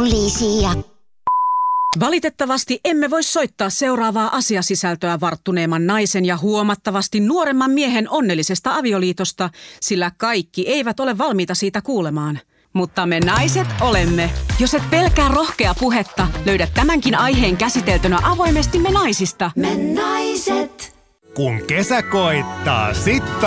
tulisi ja... Valitettavasti emme voi soittaa seuraavaa asiasisältöä varttuneemman naisen ja huomattavasti nuoremman miehen onnellisesta avioliitosta, sillä kaikki eivät ole valmiita siitä kuulemaan. Mutta me naiset olemme. Jos et pelkää rohkea puhetta, löydät tämänkin aiheen käsiteltynä avoimesti Me naisista. Me naiset. Kun kesä koittaa, sit